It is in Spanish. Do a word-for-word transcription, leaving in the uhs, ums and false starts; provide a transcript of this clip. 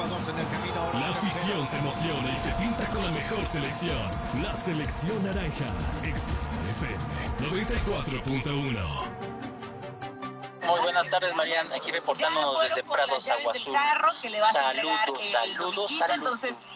La afición se emociona y se pinta con la mejor selección. La selección naranja. X F M noventa y cuatro punto uno. Muy buenas tardes, Marian. Aquí reportándonos desde Prados, Agua Azul. Saludos, Saludos, saludos, saludos.